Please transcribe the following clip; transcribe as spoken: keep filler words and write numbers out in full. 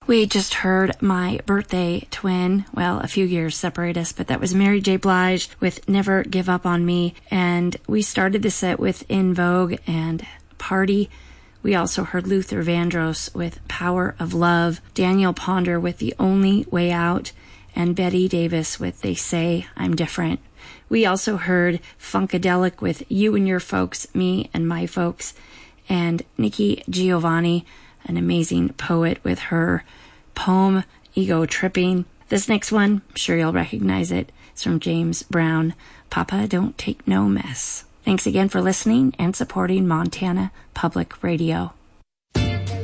We just heard my birthday twin. Well, a few years separate us, but that was Mary J. Blige with Never Give Up on Me. And we started the set with In Vogue and Party. We also heard Luther Vandross with Power of Love, Daniel Ponder with The Only Way Out, and Betty Davis with They Say I'm Different. We also heard Funkadelic with You and Your Folks, Me and My Folks, and Nikki Giovanni, an amazing poet, with her poem Ego Tripping. This next one, I'm sure you'll recognize it. It's from James Brown, Papa Don't Take No Mess. Thanks again for listening and supporting Montana Public Radio.